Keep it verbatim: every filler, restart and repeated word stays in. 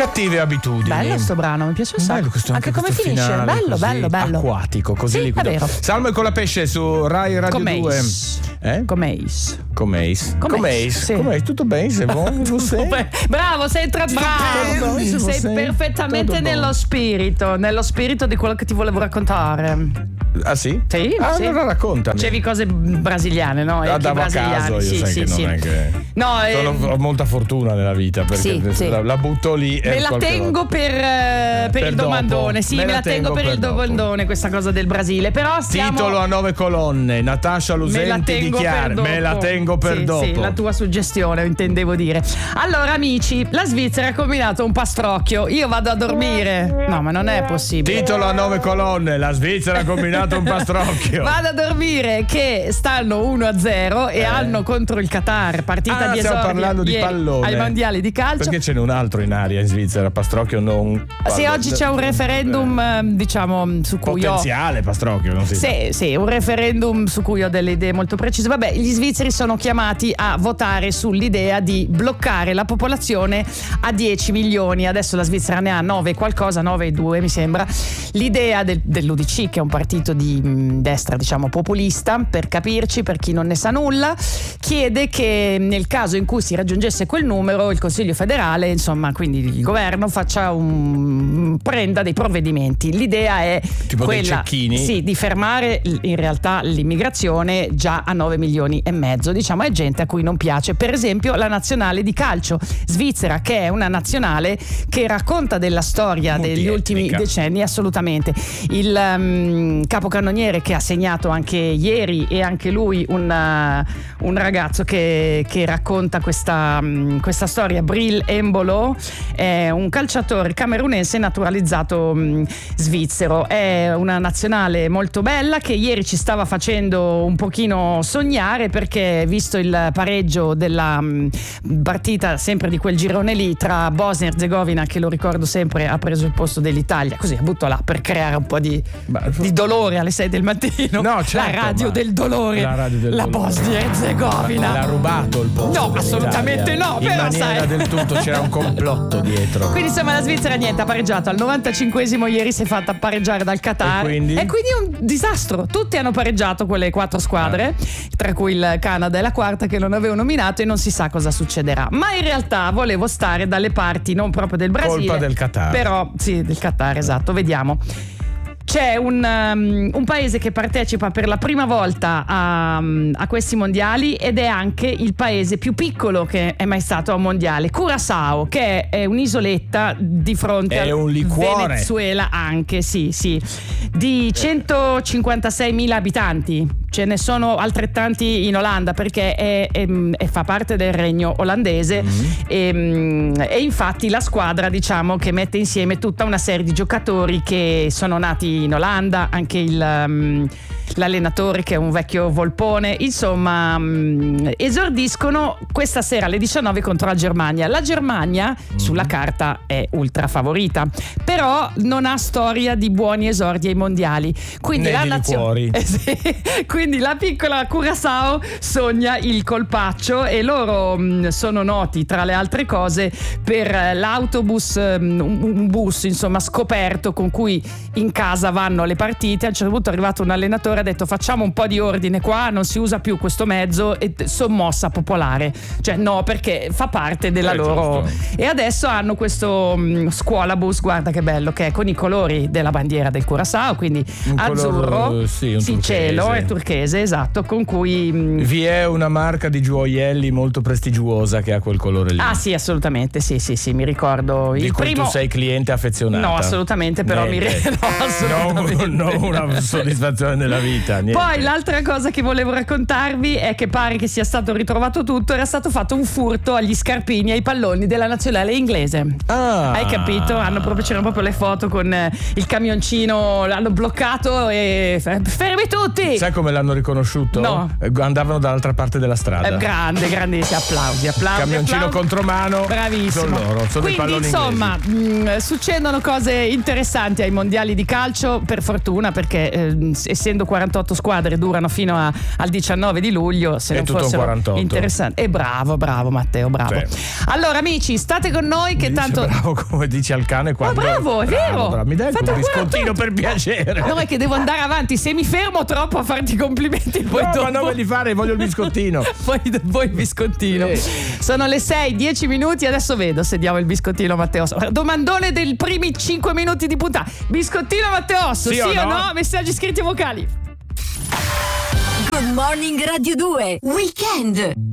Cattive abitudini. Bello sto brano, mi piace un sacco. Bello questo, anche, anche come questo finisce, finale, bello, così bello, bello. Acquatico, così sì, liquido. È vero. Salmo e con la pesce su Rai Radio Comeis. due. Eh? Comeis. Comeis. Comeis, Comeis. sì. Comeis. Tutto bene, se vuoi, você? Bravo, sei tra bravo. bene, Sei você? perfettamente Tutto nello buono. spirito, nello spirito di quello che ti volevo raccontare. Ah sì? Sì, ah, sì. allora raccontami. Facevi cose brasiliane, no? Ah, Echi davo a brasiliani. caso, io sì, sai sì, che sì. non è che No, Sono, ehm, ho molta fortuna nella vita perché sì, sì. La, la butto lì e Me la qualche tengo volta. per, eh, per per il dopo. domandone. Sì, me, la tengo, per, il dopo. domandone questa cosa del Brasile. Però stiamo... Titolo a nove colonne. Natascia Me la Lusenti tengo dichiara. per dopo. Me la tengo per sì, dopo. Sì, la tua suggestione, intendevo dire. Allora, amici, la Svizzera ha combinato un pastrocchio. Io vado a dormire. No, ma non è possibile. Titolo a nove colonne. La Svizzera ha combinato un pastrocchio. Vado a dormire che stanno uno a zero e Eh. hanno contro il Qatar partita Ah, di stiamo esordio parlando di ieri pallone. ai mondiali di calcio. Perché ce n'è un altro in aria in Svizzera, Pastrocchio non Sì, oggi c'è un referendum, eh, diciamo, su cui ho potenziale Pastrocchio, non si sa. Sì, sì, un referendum su cui ho delle idee molto precise. Vabbè, gli svizzeri sono chiamati a votare sull'idea di bloccare la popolazione a dieci milioni. Adesso la Svizzera ne ha nove qualcosa, nove e due mi sembra. L'idea del, dell'U D C, che è un partito di mh, destra, diciamo, populista, per capirci, per chi non ne sa nulla, chiede che nel caso in cui si raggiungesse quel numero il Consiglio federale, insomma, quindi il governo faccia un prenda dei provvedimenti. L'idea è Tipo dei quella cecchini? sì, di fermare in realtà l'immigrazione già a nove milioni e mezzo. Diciamo, è gente a cui non piace, per esempio, la nazionale di calcio svizzera, che è una nazionale che racconta della storia degli ultimi decenni, assolutamente. Il um, capocannoniere che ha segnato anche ieri, e anche lui un, uh, un ragazzo che, che racconta questa, um, questa storia, Bril Embolo, è un calciatore camerunense naturalizzato um, svizzero. È una nazionale molto bella che ieri ci stava facendo un pochino sognare, perché visto il pareggio della um, partita sempre di quel girone lì tra Bosnia e Erzegovina, che lo ricordo sempre ha preso il posto dell'Italia, così a butto là per creare un po' di, Ma, di dolore alle sei del mattino. No, certo, la radio ma- del dolore, la radio del la dolore. Bosnia e Erzegovina. L'ha rubato il posto. No, assolutamente dell'Italia. no, In però maniera sai. del tutto c'era un complotto dietro. Quindi insomma la Svizzera niente, ha pareggiato al novantacinquesimo, ieri si è fatta pareggiare dal Qatar. E quindi? E quindi un disastro. Tutti hanno pareggiato, quelle quattro squadre, tra cui il Canada e la quarta che non avevo nominato, e non si sa cosa succederà. Ma in realtà volevo stare dalle parti non proprio del Brasile, Colpa del Qatar. però sì, del Qatar, esatto, vediamo. C'è un, um, un paese che partecipa per la prima volta a, um, a questi mondiali, ed è anche il paese più piccolo che è mai stato a un mondiale, Curaçao, che è un'isoletta di fronte È al un liquore. Venezuela, anche sì, sì, di centocinquantaseimila abitanti. Ce ne sono altrettanti in Olanda, perché è, è, è, fa parte del regno olandese. Mm-hmm. e, e infatti la squadra, diciamo, che mette insieme tutta una serie di giocatori che sono nati in Olanda, anche il, um, l'allenatore che è un vecchio volpone, insomma, um, esordiscono questa sera alle diciannove contro la Germania. La Germania mm-hmm. sulla carta è ultra favorita, però non ha storia di buoni esordi ai mondiali, quindi Né la di nazione liquori. eh sì, quindi la piccola Curaçao sogna il colpaccio, e loro mh, sono noti tra le altre cose per l'autobus, mh, un, un bus insomma scoperto con cui in casa vanno alle partite. A un certo punto è arrivato un allenatore, ha detto facciamo un po' di ordine qua, non si usa più questo mezzo, e sommossa popolare, cioè no, perché fa parte della Eh, loro giusto. E adesso hanno questo mh, scuola bus, guarda che bello, che è con i colori della bandiera del Curaçao, quindi Un azzurro, color, sì, un sì, turchese. cielo è turchese, esatto, con cui mh, Vi è una marca di gioielli molto prestigiosa che ha quel colore lì. ah sì, assolutamente, sì, sì, sì, mi ricordo di il cui primo tu sei cliente affezionata. No, assolutamente, però mi Niente. re- no, assolutamente. Non, non una soddisfazione nella vita, niente. Poi l'altra cosa che volevo raccontarvi è che pare che sia stato ritrovato tutto, era stato fatto un furto agli scarpini, ai palloni della nazionale inglese. Ah. Hai capito? Hanno proprio, c'erano proprio le foto con eh, il camioncino, l'hanno bloccato e fermi tutti. Sai come l'hanno riconosciuto? No. Andavano dall'altra parte della strada. Eh, grande, grandissimo, applausi, applausi. Camioncino applausi. contromano. Bravissimo. Sono loro, sono i Quindi palloni insomma mh, succedono cose interessanti ai mondiali di calcio, per fortuna, perché eh, essendo quarantotto squadre durano fino a, al diciannove di luglio, se È non tutto un fossero quarantotto. interessanti. E bravo, bravo Matteo, bravo. Sì. Allora amici, state con noi che Dice tanto bravo, come dici al cane quando... Oh, bravo, è vero. bravo. Mi dai Fate un un biscottino quarantotto. per piacere. No, è che devo andare avanti, se mi fermo troppo a farti i complimenti poi No, dopo... ma non me li fare, voglio il biscottino. Poi, poi il biscottino. Sì. Sono le sei, dieci minuti. Adesso vedo se diamo il biscottino a Matteo. Domandone dei primi cinque minuti di puntata. Biscottino a Matteo, sì, sì o, no? o no? Messaggi scritti vocali. Good Morning Radio due Weekend.